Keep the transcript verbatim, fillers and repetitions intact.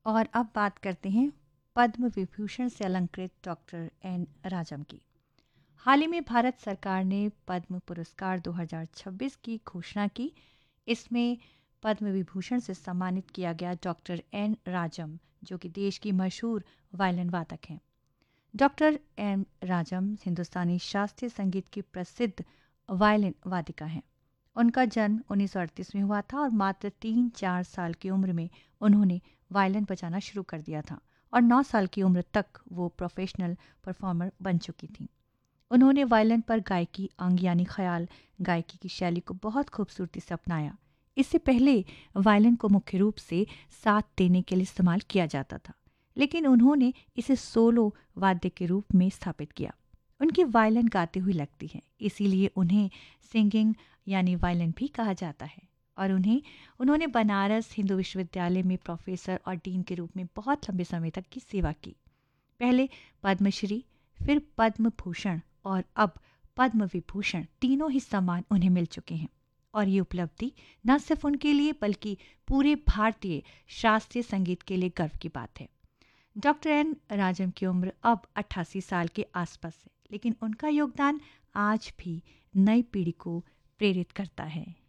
और अब बात करते हैं पद्म विभूषण से अलंकृत डॉक्टर एन राजम की। हाल ही में भारत सरकार ने पद्म पुरस्कार दो हज़ार छब्बीस की घोषणा की। इसमें पद्म विभूषण से सम्मानित किया गया डॉक्टर एन राजम, जो कि देश की मशहूर वायलिन वादक हैं। डॉक्टर एन राजम हिंदुस्तानी शास्त्रीय संगीत की प्रसिद्ध वायलिन वादिका हैं। उनका जन्म उन्नीस सौ अड़तीस में हुआ था और मात्र तीन चार साल की उम्र में उन्होंने वायलिन बजाना शुरू कर दिया था और नौ साल की उम्र तक वो प्रोफेशनल परफॉर्मर बन चुकी थीं। उन्होंने वायलिन पर गायकी अंग यानी ख्याल गायकी की शैली को बहुत खूबसूरती से अपनाया। इससे पहले वायलिन को मुख्य रूप से साथ देने के लिए इस्तेमाल किया जाता था, लेकिन उन्होंने इसे सोलो वाद्य के रूप में स्थापित किया। उनकी वायलिन गाती हुई लगती है, इसीलिए उन्हें सिंगिंग यानी वायलिन भी कहा जाता है। और उन्हें उन्होंने बनारस हिंदू विश्वविद्यालय में प्रोफेसर और डीन के रूप में बहुत लंबे समय तक की सेवा की। पहले पद्मश्री, फिर पद्म भूषण और अब पद्म विभूषण, तीनों ही सम्मान उन्हें मिल चुके हैं। और ये उपलब्धि न सिर्फ उनके लिए बल्कि पूरे भारतीय शास्त्रीय संगीत के लिए गर्व की बात है। डॉक्टर एन राजम की उम्र अब अट्ठासी साल के आसपास है, लेकिन उनका योगदान आज भी नई पीढ़ी को प्रेरित करता है।